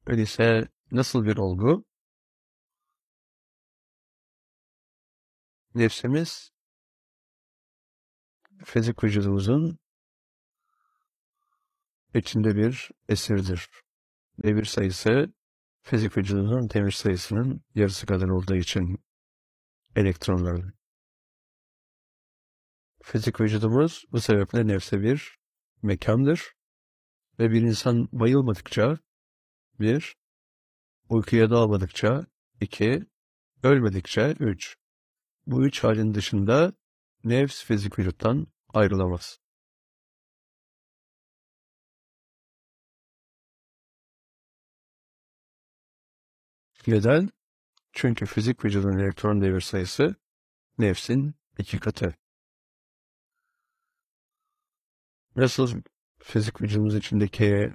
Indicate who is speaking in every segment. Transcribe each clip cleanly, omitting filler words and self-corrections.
Speaker 1: Öyleyse nasıl bir olgu? Nefsimiz fizik vücudumuzun içinde bir esirdir. Devir sayısı fizik vücudunun devir sayısının yarısı kadar olduğu için elektronların. Fizik vücudumuz bu sebeple nefse bir mekandır ve bir insan bayılmadıkça, bir, uykuya dalmadıkça, iki, ölmedikçe, üç. Bu üç halin dışında nefs fizik vücuttan ayrılamaz. Neden? Çünkü fizik vücudun elektron devir sayısı nefsin 2 katı. Nasıl fizik vücudumuz içindeki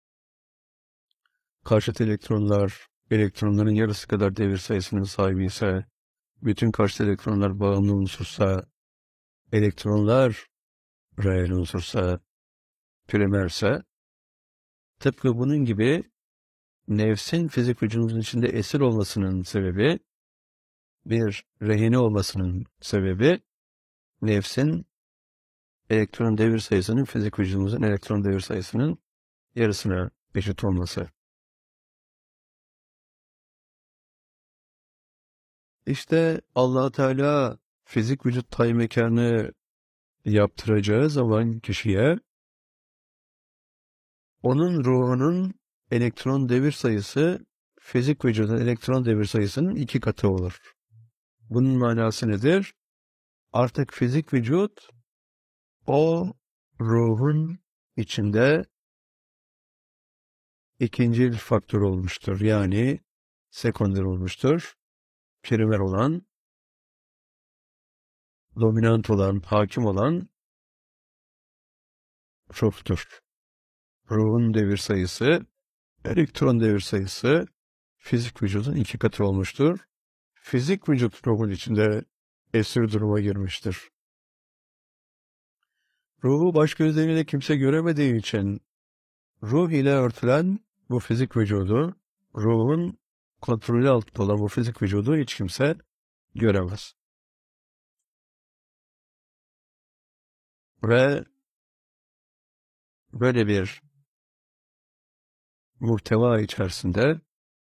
Speaker 1: karşıt elektronlar elektronların yarısı kadar devir sayısının sahibi ise, bütün karşıt elektronlar bağımlı unsursa, elektronlar reel unsursa, primerse, tıpkı bunun gibi nefsin fizik vücudumuzun içinde esir olmasının sebebi, bir rehine olmasının sebebi, nefsin elektron devir sayısının fizik vücudumuzun elektron devir sayısının yarısına eşit olması. İşte Allah Teala fizik vücut tay mekanı yaptıracağı zaman kişiye, onun ruhunun elektron devir sayısı fizik vücudun elektron devir sayısının 2 katı olur. Bunun manası nedir? Artık fizik vücut o ruhun içinde ikinci faktör olmuştur. Yani sekonder olmuştur. Primer olan, dominant olan, hakim olan ruhtur. Ruhun devir sayısı, elektron devir sayısı fizik vücudun 2 katı olmuştur. Fizik vücut ruhun içinde esir duruma girmiştir. Ruhu baş gözleriyle kimse göremediği için ruh ile örtülen bu fizik vücudu, ruhun kontrolü altında olan bu fizik vücudu hiç kimse göremez. Ve böyle bir muhteva içerisinde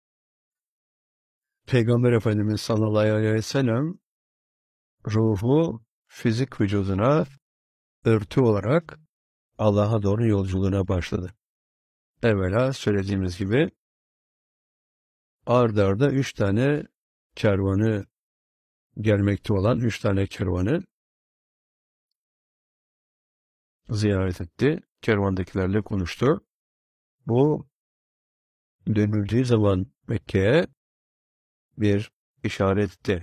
Speaker 1: Peygamber Efendimiz sallallahu aleyhi ve sellem ruhu fizik vücuduna örtü olarak Allah'a doğru yolculuğuna başladı. Evvela söylediğimiz gibi ard arda 3 tane kervanı gelmekte olan 3 tane kervanı ziyaret etti. Kervandakilerle konuştu. Bu dönüldüğü zaman Mekke'ye bir işaretti.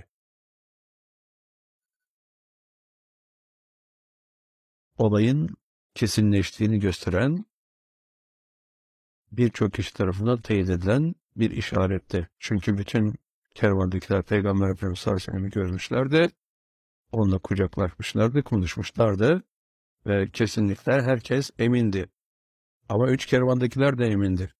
Speaker 1: Olayın kesinleştiğini gösteren, birçok kişi tarafından teyit edilen bir işaretti. Çünkü bütün kervandakiler Peygamber Efendimiz sallallahu aleyhi ve sellem'i görmüşlerdi. Onunla kucaklaşmışlardı, konuşmuşlardı ve kesinlikle herkes emindi. Ama 3 kervandakiler de emindi.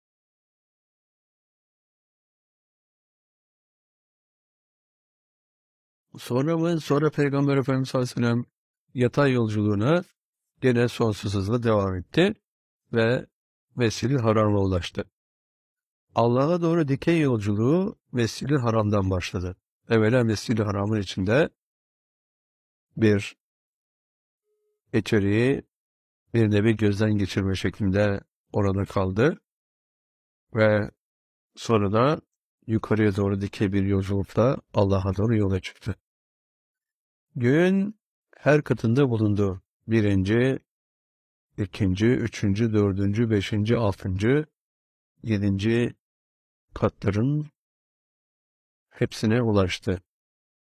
Speaker 1: Sonra Peygamber Efendimiz sallallahu aleyhi ve sellem yatay yolculuğuna gene sonsuz hızla devam etti ve Mescid-i Haram'a ulaştı. Allah'a doğru dikey yolculuğu Mescid-i Haram'dan başladı. Evvela Mescid-i Haram'ın içinde bir içeriği bir nevi gözden geçirme şeklinde orada kaldı ve sonra da yukarıya doğru dikey bir yolculukla Allah'a doğru yola çıktı. Göğün her katında bulundu. 1. 2. 3. 4. 5. 6. 7. katların hepsine ulaştı.